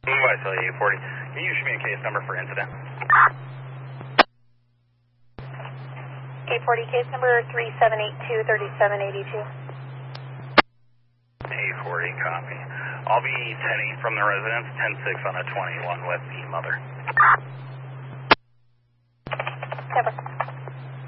Visalia 840. Can you issue me a case number for incident? 840, case number 3782-3782. 840, copy. I'll be 10-8 from the residence, 10-6 on a 21 with the mother. Never.